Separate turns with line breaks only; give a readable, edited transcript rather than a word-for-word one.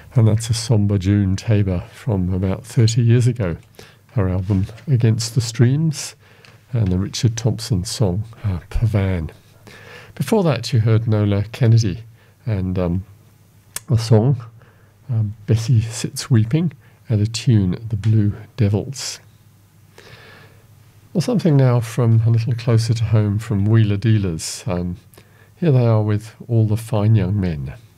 And that's a sombre June Tabor from about 30 years ago, her album Against the Streams, and the Richard Thompson song Pavan. Before that you heard Nola Kennedy and a song Bessie Sits Weeping, and a tune The Blue Devils. Well, something now from a little closer to home from Wheeler Dealers. Here they are with All the Fine Young Men.